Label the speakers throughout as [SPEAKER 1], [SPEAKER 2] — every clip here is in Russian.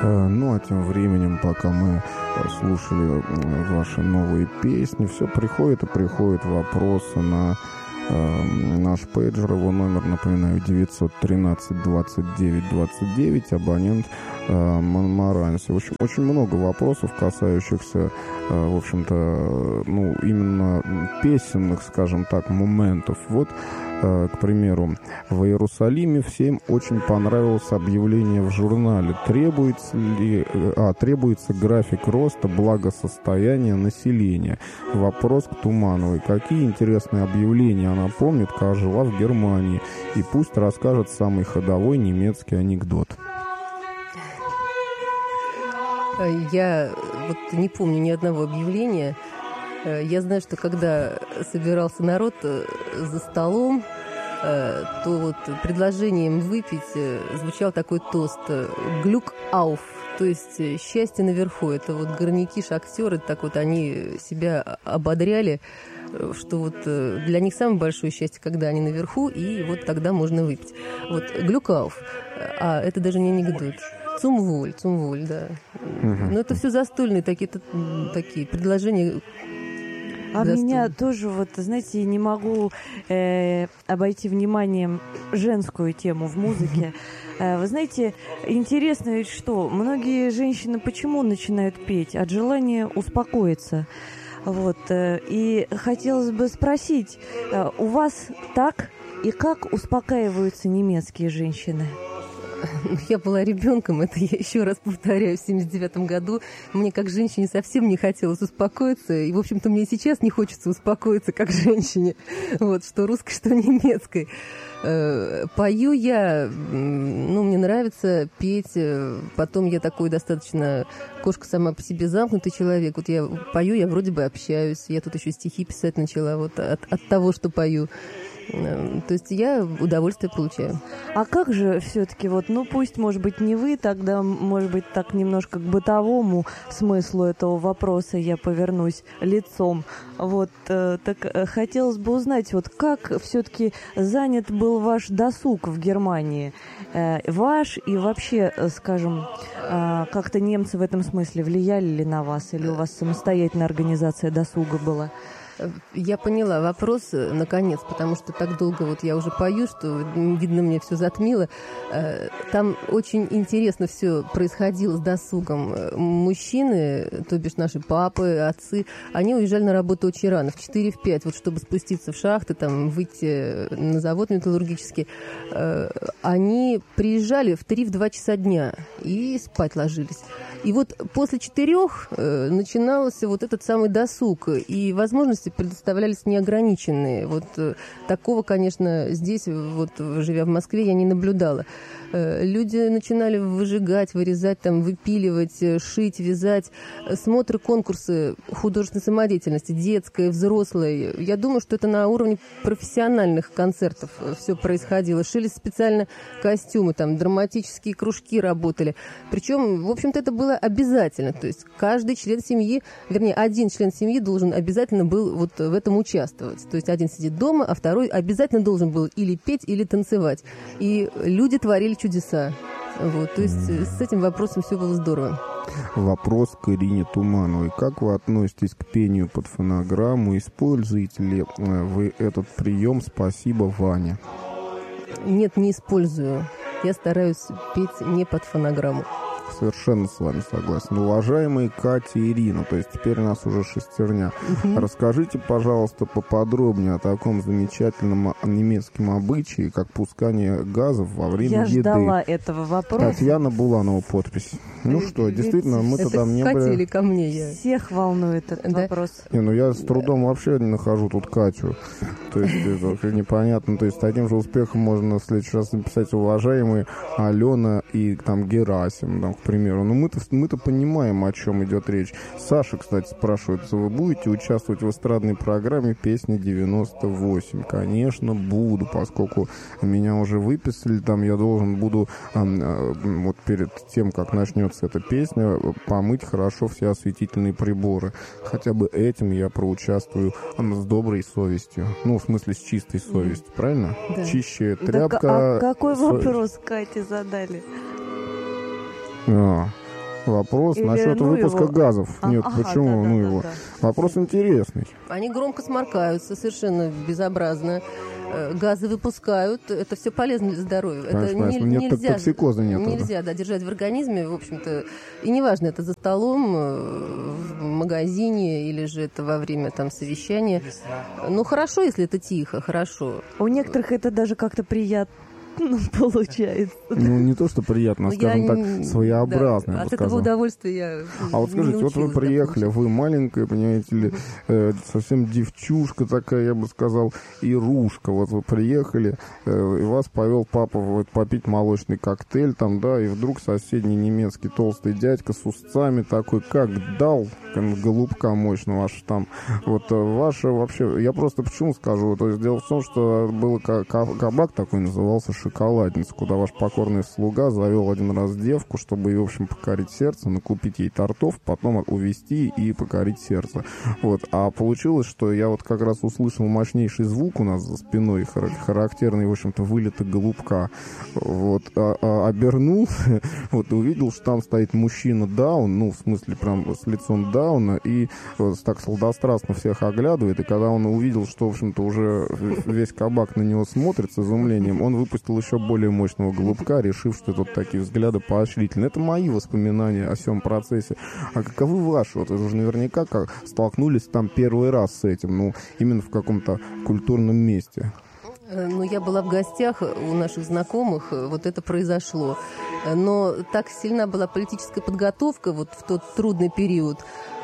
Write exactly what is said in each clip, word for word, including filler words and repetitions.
[SPEAKER 1] Ну, а тем временем, пока мы слушали ваши новые песни, все приходит и приходят вопросы на э, наш пейджер. Его номер, напоминаю, девятьсот тринадцать двадцать девять двадцать девять, абонент э, Монмаранси. В общем, очень много вопросов, касающихся, э, в общем-то, ну, именно песенных, скажем так, моментов. Вот, к примеру, в Иерусалиме всем очень понравилось объявление в журнале. Требуется ли, а, требуется график роста благосостояния населения. Вопрос к Тумановой. Какие интересные объявления она помнит, когда жила в Германии? И пусть расскажет самый ходовой немецкий анекдот.
[SPEAKER 2] Я вот не помню ни одного объявления. Я знаю, что когда собирался народ за столом, то вот предложением выпить звучал такой тост «Глюк ауф», то есть «счастье наверху». Это вот горняки, шахтеры, так вот они себя ободряли, что вот для них самое большое счастье, когда они наверху, и вот тогда можно выпить. Вот «Глюк ауф», а это даже не анекдот. Цумволь, цумволь, да. Uh-huh. Но это все застольные такие, такие предложения.
[SPEAKER 3] А меня тоже, вот, знаете, не могу э, обойти вниманием женскую тему в музыке. Э, вы знаете, интересно ведь что, многие женщины почему начинают петь? От желания успокоиться. Вот, э, и хотелось бы спросить, э, у вас так и как успокаиваются немецкие женщины?
[SPEAKER 2] Я была ребенком, это я еще раз повторяю, в семьдесят девятом году. Мне как женщине совсем не хотелось успокоиться. И, в общем-то, мне сейчас не хочется успокоиться как женщине. Вот, что русской, что немецкой. Пою я, ну, мне нравится петь. Потом я такой достаточно кошка сама по себе замкнутый человек. Вот я пою, я вроде бы общаюсь. Я тут еще стихи писать начала вот от, от того, что пою. То есть я удовольствие получаю.
[SPEAKER 3] А как же все-таки, вот, ну пусть, может быть, не вы, тогда, может быть, так немножко к бытовому смыслу этого вопроса я повернусь лицом. Вот, э, так э, хотелось бы узнать, вот как все-таки занят был ваш досуг в Германии? Э, ваш и вообще, э, скажем, э, как-то немцы в этом смысле влияли ли на вас? Или у вас самостоятельная организация досуга была?
[SPEAKER 2] Я поняла вопрос, наконец, потому что так долго вот я уже пою, что, видно, мне все затмило. Там очень интересно все происходило с досугом. Мужчины, то бишь наши папы, отцы, они уезжали на работу очень рано, в четыре-пять, вот чтобы спуститься в шахты, там, выйти на завод металлургический. Они приезжали в три-два часа дня и спать ложились. И вот после четырех начинался вот этот самый досуг, и возможности предоставлялись неограниченные. Вот э, такого, конечно, здесь, вот живя в Москве, я не наблюдала. Э, люди начинали выжигать, вырезать, там, выпиливать, шить, вязать. Смотры, конкурсы художественной самодеятельности, детской, взрослой. Я думаю, что это на уровне профессиональных концертов все происходило. Шили специально костюмы, там, драматические кружки работали. Причем, в общем-то, это было обязательно. То есть каждый член семьи, вернее, один член семьи должен обязательно был вот в этом участвовать. То есть один сидит дома, а второй обязательно должен был или петь, или танцевать. И люди творили чудеса. Вот. То есть с этим вопросом все было здорово.
[SPEAKER 1] Вопрос к Ирине Тумановой. Как вы относитесь к пению под фонограмму? Используете ли вы этот прием? Спасибо, Ваня.
[SPEAKER 2] Нет, не использую. Я стараюсь петь не под фонограмму.
[SPEAKER 1] Совершенно с вами согласен. Уважаемые Катя и Ирина, то есть теперь у нас уже шестерня. Угу. Расскажите, пожалуйста, поподробнее о таком замечательном немецком обычае, как пускание газов во время
[SPEAKER 3] Я
[SPEAKER 1] еды.
[SPEAKER 3] Я ждала этого вопроса.
[SPEAKER 1] Татьяна Буланова, подпись. Ну
[SPEAKER 2] Ведь,
[SPEAKER 1] что, действительно, мы-то там не
[SPEAKER 2] были...
[SPEAKER 1] были...
[SPEAKER 2] или ко мне? Я...
[SPEAKER 3] Всех волнует этот да? вопрос.
[SPEAKER 1] Не, ну я с трудом вообще не нахожу тут Катю. То есть это вообще непонятно. То есть таким же успехом можно в следующий раз написать уважаемые Алена и там Герасим, там, к примеру. Но мы-то, мы-то понимаем, о чем идет речь. Саша, кстати, спрашивает, вы будете участвовать в эстрадной программе «Песни девяносто восемь»? Конечно, буду, поскольку меня уже выписали. Там я должен буду а, а, вот перед тем, как начнется эта песня, помыть хорошо все осветительные приборы. Хотя бы этим я проучаствую с доброй совестью. Ну, в смысле, с чистой совестью, правильно?
[SPEAKER 3] Да.
[SPEAKER 1] Чище тряпка...
[SPEAKER 3] Да, а какой
[SPEAKER 1] со...
[SPEAKER 3] вопрос Кате задали?
[SPEAKER 1] А, вопрос
[SPEAKER 3] Или
[SPEAKER 1] насчет
[SPEAKER 3] ну
[SPEAKER 1] выпуска
[SPEAKER 3] его?
[SPEAKER 1] газов.
[SPEAKER 3] А,
[SPEAKER 1] Нет,
[SPEAKER 3] ага,
[SPEAKER 1] почему
[SPEAKER 3] да,
[SPEAKER 1] ну
[SPEAKER 3] да,
[SPEAKER 1] его?
[SPEAKER 3] да,
[SPEAKER 1] Вопрос интересный.
[SPEAKER 2] Они громко сморкаются, совершенно безобразно. Газы выпускают, это все полезно для здоровья.
[SPEAKER 1] Конечно,
[SPEAKER 2] это не,
[SPEAKER 1] нет
[SPEAKER 2] нельзя,
[SPEAKER 1] токсикоза нет.
[SPEAKER 2] Нельзя да, держать в организме, в общем-то. И неважно, это за столом, в магазине или же это во время там совещания. Ну, хорошо, если это тихо, хорошо.
[SPEAKER 3] У некоторых это даже как-то приятно. Ну, получается.
[SPEAKER 1] Ну, не то, что приятно, а,
[SPEAKER 2] Ну,
[SPEAKER 1] скажем
[SPEAKER 2] я
[SPEAKER 1] так,
[SPEAKER 2] не-
[SPEAKER 1] своеобразно,
[SPEAKER 2] да,
[SPEAKER 1] я бы
[SPEAKER 2] от этого
[SPEAKER 1] сказал.
[SPEAKER 2] удовольствия я
[SPEAKER 1] А вот
[SPEAKER 2] не
[SPEAKER 1] скажите, вот вы
[SPEAKER 2] научилась, да,
[SPEAKER 1] приехали,
[SPEAKER 2] получать.
[SPEAKER 1] вы маленькая, понимаете ли, э, совсем девчушка такая, я бы сказал, и рушка. Вот вы приехали, э, и вас повел папа вот, попить молочный коктейль там, да, и вдруг соседний немецкий толстый дядька с усцами такой, как дал голубка мощного аж там. Вот э, ваше вообще, я просто почему скажу, то есть дело в том, что был ка- ка- кабак такой, назывался «Шоколадница», куда ваш покорный слуга завел один раз девку, чтобы ее, в общем, покорить сердце, накупить ей тортов, потом увезти и покорить сердце. Вот. А получилось, что я вот как раз услышал мощнейший звук у нас за спиной, хар- характерный, в общем-то, вылета голубка. Вот. А, а, обернулся, вот, и увидел, что там стоит мужчина даун, ну, в смысле, прям с лицом дауна, и вот, так сладострастно всех оглядывает, и когда он увидел, что, в общем-то, уже весь кабак на него смотрит с изумлением, он выпустил еще более мощного голубка, решив, что тут такие взгляды поощрительные. Это мои воспоминания о всем процессе. А каковы ваши? Вот вы же наверняка как столкнулись там первый раз с этим, ну, именно в каком-то культурном месте.
[SPEAKER 2] Ну, я была в гостях у наших знакомых, вот это произошло. Но так сильна была политическая подготовка вот в тот трудный период,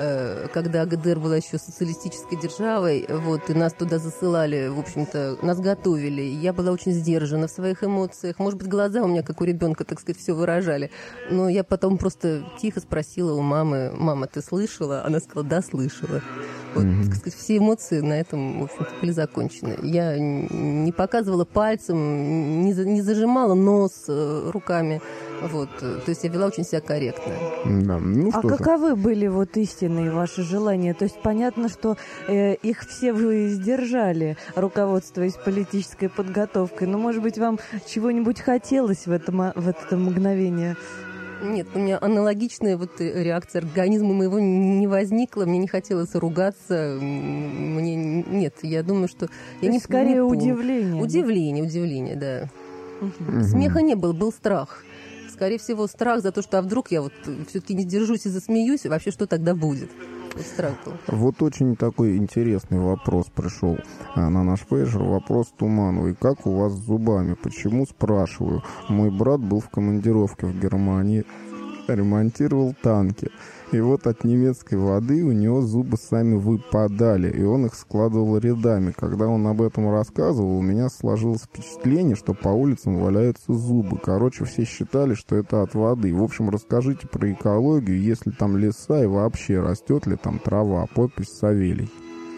[SPEAKER 2] когда ГДР была еще социалистической державой, вот, и нас туда засылали, в общем-то, нас готовили. Я была очень сдержана в своих эмоциях. Может быть, глаза у меня, как у ребенка, так сказать, все выражали. Но я потом просто тихо спросила у мамы: «Мама, ты слышала?» Она сказала: «Да, слышала». Вот, mm-hmm. так сказать, все эмоции на этом, в общем-то, были закончены. Я не показывала пальцем, не, за, не зажимала нос э, руками. Вот, то есть я вела очень себя корректно.
[SPEAKER 1] Да, ну,
[SPEAKER 3] а каковы были вот истинные ваши желания? То есть понятно, что э, их все вы сдержали, руководствуясь политической подготовкой. Но, может быть, вам чего-нибудь хотелось в, этом, в это мгновение?
[SPEAKER 2] Нет, у меня аналогичная вот реакция организма моего не возникла. Мне не хотелось ругаться. Мне нет, я думаю, что я не
[SPEAKER 3] скорее
[SPEAKER 2] не
[SPEAKER 3] удивление.
[SPEAKER 2] Удивление, удивление, да.
[SPEAKER 3] Угу.
[SPEAKER 2] Смеха не было, был страх. Скорее всего, страх за то, что а вдруг я вот все-таки не сдержусь и засмеюсь, вообще что тогда будет? Вот страх был.
[SPEAKER 1] Вот очень такой интересный вопрос пришел а, на наш пейджер. Вопрос Тумановой. Как у вас с зубами? Почему, спрашиваю? Мой брат был в командировке в Германии, ремонтировал танки. И вот от немецкой воды у него зубы сами выпадали, и он их складывал рядами. Когда он об этом рассказывал, у меня сложилось впечатление, что по улицам валяются зубы. Короче, все считали, что это от воды. В общем, расскажите про экологию, есть ли там леса и вообще растет ли там трава. Подпись Савелий.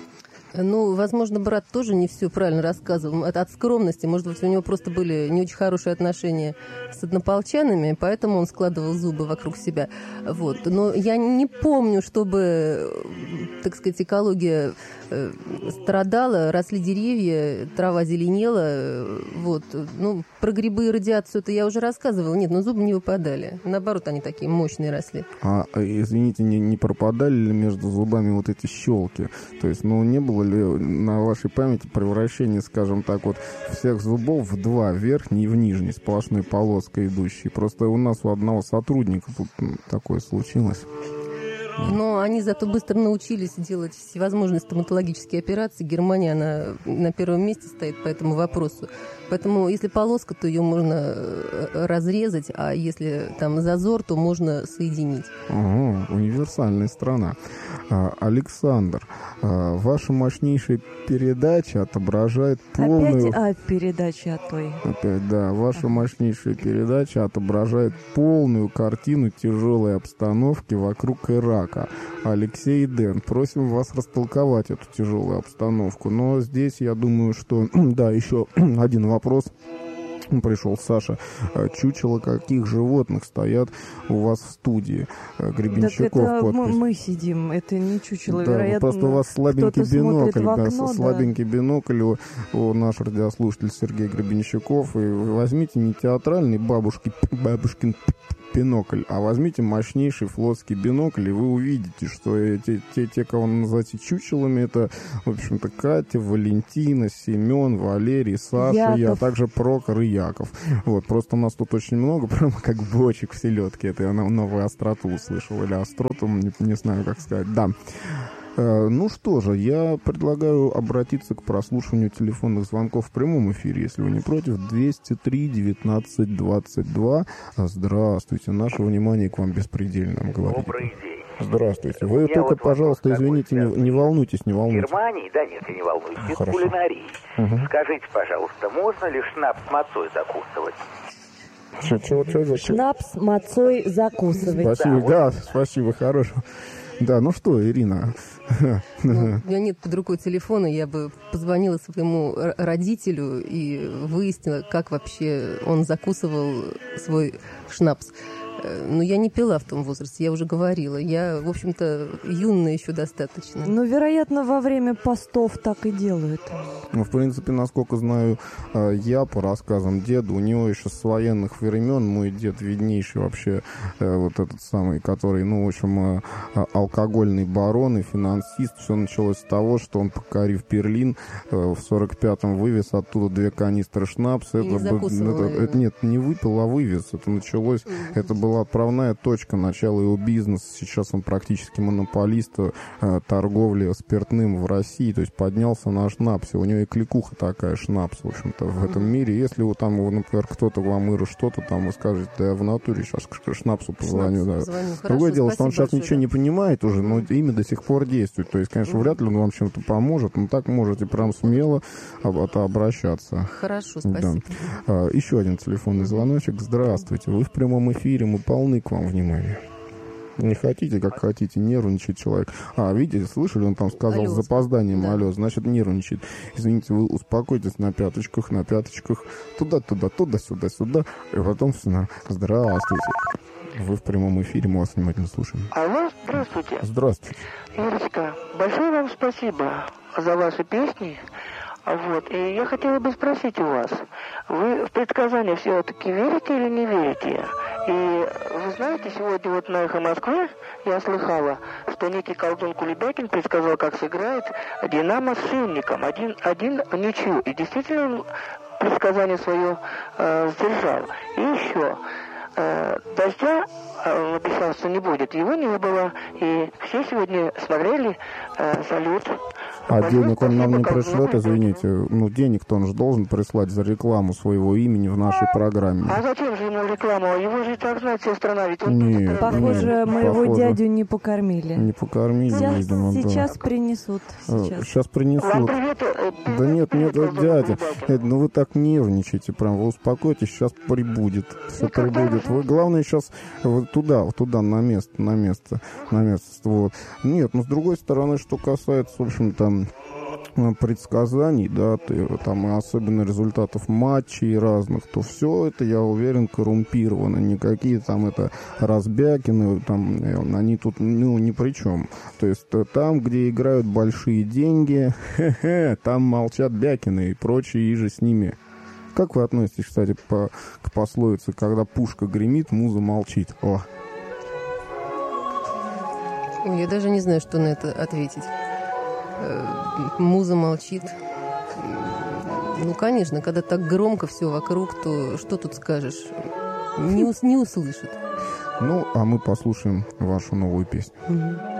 [SPEAKER 2] Ну, возможно, брат тоже не все правильно рассказывал. Это от скромности. Может быть, у него просто были не очень хорошие отношения с однополчанами, поэтому он складывал зубы вокруг себя. Вот. Но я не помню, чтобы, так сказать, экология э, страдала, росли деревья, трава зеленела. Вот. Ну, про грибы и радиацию это я уже рассказывала. Нет, но зубы не выпадали. Наоборот, они такие мощные росли.
[SPEAKER 1] А, извините, не, не пропадали ли между зубами вот эти щелки? То есть, ну, не было ли на вашей памяти превращение, скажем так, вот всех зубов в два, в верхний и в нижний, сплошной полоской идущей? Просто у нас у одного сотрудника тут такое случилось.
[SPEAKER 2] Но они зато быстро научились делать всевозможные стоматологические операции. Германия, она на первом месте стоит по этому вопросу. Поэтому, если полоска, то ее можно разрезать, а если там зазор, то можно соединить.
[SPEAKER 1] Ага, универсальная страна. А, Александр, а, ваша мощнейшая передача отображает полную...
[SPEAKER 3] Опять а, передача от той.
[SPEAKER 1] Опять, да. Ваша мощнейшая передача отображает полную картину тяжелой обстановки вокруг Ирака. Алексей и Дэн, просим вас растолковать эту тяжелую обстановку. Но здесь, я думаю, что... Да, еще один вопрос. Пришел Саша. Чучело каких животных стоят у вас в студии? Гребенщиков
[SPEAKER 3] так это
[SPEAKER 1] подпись.
[SPEAKER 3] Мы, мы сидим, это не чучело,
[SPEAKER 1] да,
[SPEAKER 3] вероятно.
[SPEAKER 1] Просто у вас слабенький бинокль,
[SPEAKER 3] окно,
[SPEAKER 1] да,
[SPEAKER 3] да.
[SPEAKER 1] слабенький бинокль у, у наш радиослушатель Сергей Гребенщиков. И вы возьмите не театральный бабушки, бабушкин бинокль, а возьмите мощнейший флотский бинокль, и вы увидите, что те, те, те кого называете чучелами, это, в общем-то, Катя, Валентина, Семен, Валерий, Саша,
[SPEAKER 3] Яков.
[SPEAKER 1] я, а также Прохор и Яков. Вот, просто у нас тут очень много, прямо как бочек в селедке. Это я новую остроту услышал, или остроту, не, не знаю, как сказать. Да. Ну что же, я предлагаю обратиться к прослушиванию телефонных звонков в прямом эфире, если вы не против. двести три девятнадцать двадцать два. Здравствуйте, наше внимание к вам беспредельно.
[SPEAKER 4] Добрый день.
[SPEAKER 1] Здравствуйте. Вы только, вот пожалуйста, извините, не, не волнуйтесь, не волнуйтесь.
[SPEAKER 4] В Германии? Да нет, я не волнуюсь.
[SPEAKER 1] Хорошо.
[SPEAKER 4] Это кулинарии.
[SPEAKER 1] Угу.
[SPEAKER 4] Скажите, пожалуйста, можно ли шнапс с мацой закусывать?
[SPEAKER 1] Чего, чего, чего?
[SPEAKER 3] Шнапс мацой закусывать.
[SPEAKER 1] Спасибо, да, да, спасибо, хорошо. Да, ну что, Ирина?
[SPEAKER 2] Ну, у меня нет под рукой телефона, я бы позвонила своему родителю и выяснила, как вообще он закусывал свой шнапс. Но я не пила в том возрасте, я уже говорила. Я, в общем-то, юная еще достаточно.
[SPEAKER 3] Ну, вероятно, во время постов так и делают.
[SPEAKER 1] Ну, в принципе, насколько знаю я по рассказам деда, у него еще с военных времен, мой дед виднейший вообще, вот этот самый, который, ну, в общем, алкогольный барон и финансист. Все началось с того, что он, покорив Берлин, в сорок пятом вывез оттуда две канистры шнапса.
[SPEAKER 2] И
[SPEAKER 1] это,
[SPEAKER 2] не закусывал,
[SPEAKER 1] это, это, нет, не выпил, а вывез. Это началось, mm-hmm. это было была отправная точка начала его бизнеса. Сейчас он практически монополист э, торговли спиртным в России. То есть поднялся на шнапсе. У него и кликуха такая, шнапс, в общем-то, в этом мире. Если вы там, например, кто-то вам Ира что-то там, вы скажете, да я в натуре сейчас к шнапсу позвоню.
[SPEAKER 2] Шнапс,
[SPEAKER 1] да.
[SPEAKER 2] позвоню.
[SPEAKER 1] Другое
[SPEAKER 2] Хорошо,
[SPEAKER 1] дело, что он сейчас
[SPEAKER 2] большое,
[SPEAKER 1] ничего
[SPEAKER 2] да.
[SPEAKER 1] не понимает уже, но имя до сих пор действует. То есть, конечно,
[SPEAKER 2] mm-hmm.
[SPEAKER 1] вряд ли он вам чем-то поможет, но так можете прям смело об- обращаться.
[SPEAKER 2] Хорошо, спасибо.
[SPEAKER 1] Да. А, еще один телефонный звоночек. Здравствуйте, вы в прямом эфире, мы полны к вам внимания. Не хотите, как хотите, нервничает человек. А, видите, слышали, он там сказал
[SPEAKER 2] алло,
[SPEAKER 1] с запозданием,
[SPEAKER 2] да.
[SPEAKER 1] алло, значит, нервничает. Извините, вы успокойтесь на пяточках, на пяточках, туда-туда, туда-сюда-сюда, и потом все на... Здравствуйте. Вы в прямом эфире, мы вас внимательно слушаем.
[SPEAKER 5] Алло, здравствуйте.
[SPEAKER 1] Здравствуйте.
[SPEAKER 5] Ирочка, большое вам спасибо за ваши песни. Вот, и я хотела бы спросить у вас, вы в предсказания все-таки верите или не верите? И вы знаете, сегодня вот на «Эхо Москвы» я слыхала, что некий колдун Кулебякин предсказал, как сыграет «Динамо» с «Шинником», один, один в ничью. И действительно он предсказание свое э, сдержал. И еще, э, дождя, э, он обещал, что не будет, его не было, и все сегодня смотрели э, салют.
[SPEAKER 1] А
[SPEAKER 5] Большое
[SPEAKER 1] денег он нам не
[SPEAKER 5] спасибо,
[SPEAKER 1] пришлет,
[SPEAKER 5] колдуну.
[SPEAKER 1] извините. Ну, денег-то он же должен прислать за рекламу своего имени в нашей программе.
[SPEAKER 5] А зачем же ему рекламу? Его же и так знает вся страна, ведь он...
[SPEAKER 1] Нет,
[SPEAKER 3] Похоже,
[SPEAKER 1] нет,
[SPEAKER 3] моего
[SPEAKER 1] похоже.
[SPEAKER 3] дядю не покормили.
[SPEAKER 1] Не покормили,
[SPEAKER 3] Сейчас,
[SPEAKER 1] видимо, да.
[SPEAKER 3] сейчас принесут. Сейчас.
[SPEAKER 1] Сейчас
[SPEAKER 5] Вам
[SPEAKER 1] принесут.
[SPEAKER 5] привет, э,
[SPEAKER 1] Да нет, нет,
[SPEAKER 5] привет,
[SPEAKER 1] дядя,
[SPEAKER 5] Кулебякин.
[SPEAKER 1] это, ну вы так нервничаете, прям, вы успокойтесь, сейчас прибудет, все
[SPEAKER 5] Ну, когда
[SPEAKER 1] прибудет.
[SPEAKER 5] же?
[SPEAKER 1] Вы, главное, сейчас вот туда, вот туда, на место, на место, на место, вот. Нет, но с другой стороны, что касается, в общем-то, предсказаний, да, ты, там, и особенно результатов матчей разных, то все это, я уверен, коррумпировано. Никакие там это Разбякины, там, они тут, ну, ни при чем. То есть там, где играют большие деньги, там молчат Бякины и прочие иже с ними. Как вы относитесь, кстати, по, к пословице, когда пушка гремит, муза молчит? О.
[SPEAKER 2] Ой, я даже не знаю, что на это ответить. Муза молчит. Ну, конечно, когда так громко все вокруг, то что тут скажешь? Не, ус- не услышит.
[SPEAKER 1] Ну, а мы послушаем вашу новую песню.
[SPEAKER 2] Угу.